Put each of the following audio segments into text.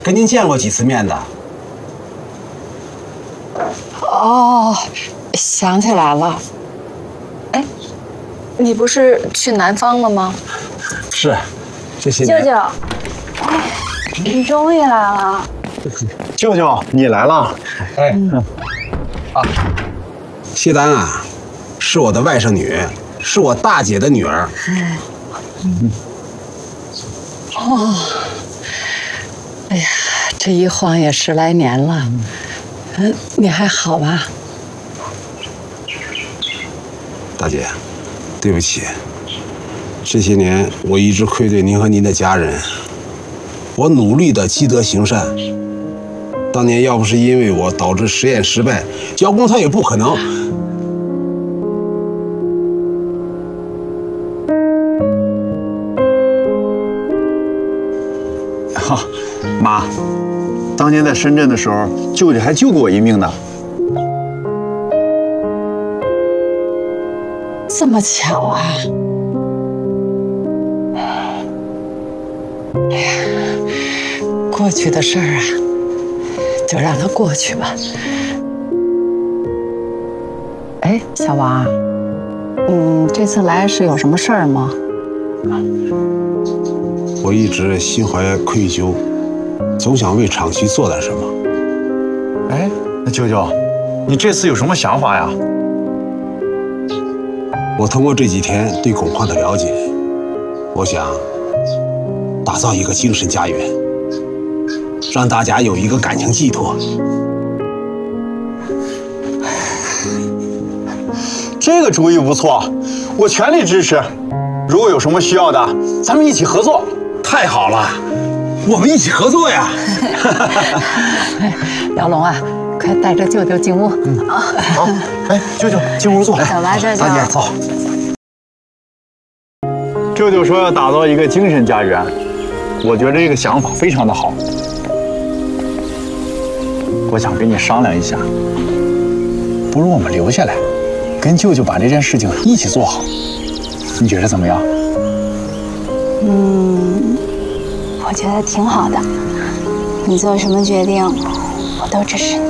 跟您见过几次面的。 哦，想起来了。哎，你不是去南方了吗？ 是，这些年。 舅舅，哎，你终于来了。 舅舅，你来了。 哎，谢丹啊，是我的外甥女，是我大姐的女儿。 哦，哎呀，这一晃也10来年了。你还好吧？ 大姐，对不起，这些年我一直愧对您和您的家人，我努力的积德行善。当年要不是因为我导致实验失败，交公他也不可能。 哈，妈，当年在深圳的时候，舅舅还救过我一命呢。 这么巧啊！哎呀，过去的事儿啊，就让它过去吧。哎，小王，这次来是有什么事儿吗？ 我一直心怀愧疚，总想为厂区做点什么。 哎，那舅舅，你这次有什么想法呀？ 我通过这几天对巩矿的了解，我想打造一个精神家园，让大家有一个感情寄托。 这个主意不错，我全力支持。如果有什么需要的，咱们一起合作。 太好了，我们一起合作呀！ 姚龙啊，快带着舅舅进屋。 好，哎，舅舅进屋坐。 走吧，舅舅。 大姐走。 舅舅说要打造一个精神家园，我觉得这个想法非常的好。我想跟你商量一下，不如我们留下来，跟舅舅把这件事情一起做好，你觉得怎么样？ 我觉得挺好的。你做什么决定，我都支持你。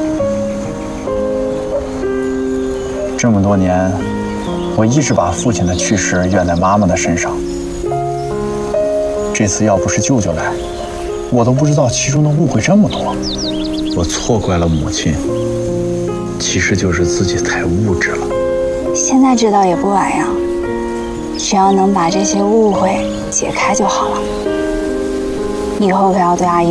这么多年，我一直把父亲的去世怨在妈妈的身上。这次要不是舅舅来，我都不知道其中的误会这么多。我错怪了母亲，其实就是自己太物质了。 现在知道也不晚呀，只要能把这些误会解开就好了。以后可要对阿姨